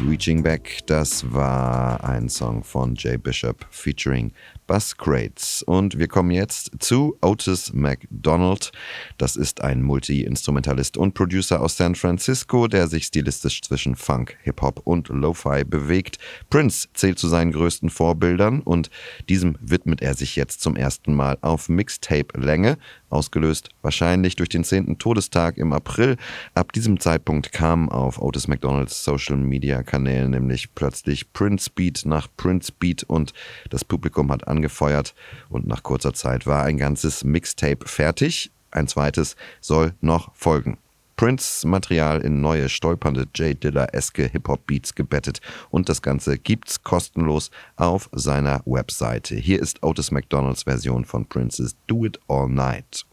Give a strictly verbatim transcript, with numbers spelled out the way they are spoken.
Reaching Back, das war ein Song von Jay Bishop featuring Buzz Crates. Und wir kommen jetzt zu Otis McDonald. Das ist ein Multi-Instrumentalist und Producer aus San Francisco, der sich stilistisch zwischen Funk, Hip-Hop und Lo-Fi bewegt. Prince zählt zu seinen größten Vorbildern und diesem widmet er sich jetzt zum ersten Mal auf Mixtape-Länge, ausgelöst wahrscheinlich durch den zehnten Todestag im April. Ab diesem Zeitpunkt kam auf Otis McDonalds Social-Media-Kanälen nämlich plötzlich Prince Beat nach Prince Beat und das Publikum hat angefeuert und nach kurzer Zeit war ein ganzes Mixtape fertig. Ein zweites soll noch folgen. Prince-Material in neue, stolpernde Jay Dilla-eske Hip-Hop-Beats gebettet und das Ganze gibt's kostenlos auf seiner Webseite. Hier ist Otis McDonalds Version von Prince's Do It All Night.